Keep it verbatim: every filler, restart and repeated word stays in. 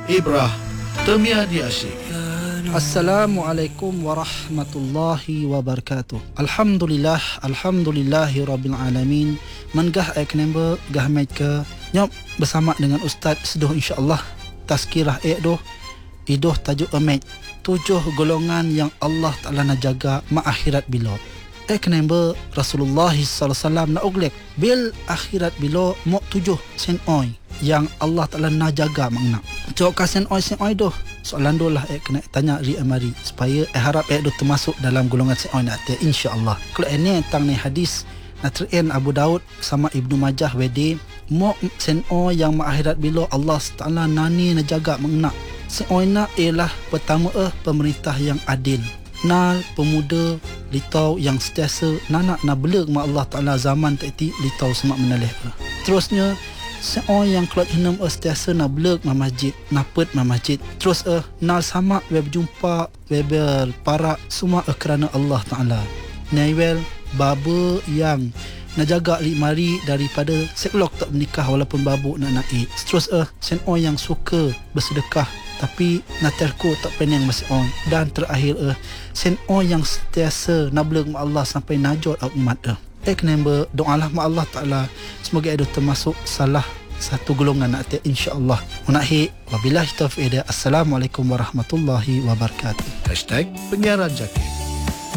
Ibrah Termiadi Asyik. Assalamualaikum warahmatullahi wabarakatuh. Alhamdulillah, alhamdulillahi rabbil alamin. Mengah ek nember gah mai ke nyop bersama dengan Ustaz sedoh insya-Allah. Tazkirah ek doh idoh tajuk emet tujuh golongan yang Allah Taala nak jaga ma akhirat bila. Ek nember Rasulullah sallallahu alaihi wasallam nak uglek bil akhirat bila mo tujuh sen oi yang Allah Taala nak jaga makna. Cok kasen oi sen oi doh. Soalan doh lah ek kena tanya ri amari supaya eh harap ek doh termasuk dalam golongan sen oi nak insya-Allah. Kalau ini tentang ni hadis Natrien Abu Daud sama Ibnu Majah W D mo sen oi yang ma akhirat bila Allah Taala nani nak jaga makna. Sen oi nak ialah pertama eh pemerintah yang adil. Nal pemuda litau yang sentiasa nanak na beleg ma Allah Taala zaman tadi litau semak menalih. Terusnya seorang yang keluar enam eh sentiasa na beleg ma masjid, napet ma masjid. Terus eh nal sama we berjumpa we berparak semua eh kerana Allah Taala. Naiwel baba yang nak jaga lik mari daripada seklok tak menikah walaupun babu nak naik. Terus eh seorang yang suka bersedekah tapi naterko tak penang masih on. Dan terakhir eh sen on yang sentiasa nableg ma Allah sampai najot umat eh. Ek nember doalah ma Allah Taala semoga ada termasuk salah satu golongan nak insya-Allah. Munahi wabillahi taufiq. Assalamualaikum warahmatullahi wabarakatuh. Hashtag Penyiaran Zakir.